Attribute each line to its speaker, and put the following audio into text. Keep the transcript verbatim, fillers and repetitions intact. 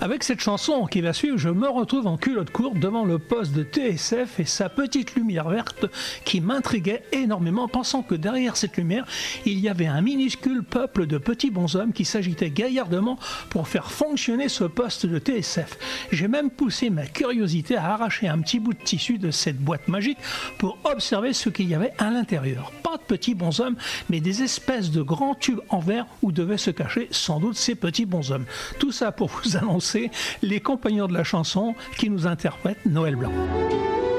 Speaker 1: Avec cette chanson qui va suivre, je me retrouve en culotte courte devant le poste de T S F et sa petite lumière verte qui m'intriguait énormément, pensant que derrière cette lumière, il y avait un minuscule peuple de petits bonshommes qui s'agitaient gaillardement pour faire fonctionner ce poste de T S F. J'ai même poussé ma curiosité à arracher un petit bout de tissu de cette boîte magique pour observer ce qu'il y avait à l'intérieur. Pas de petits bonshommes, mais des espèces de grands tubes en verre où devaient se cacher sans doute ces petits bonshommes. Tout ça pour vous annoncer les compagnons de la chanson qui nous interprètent Noël Blanc.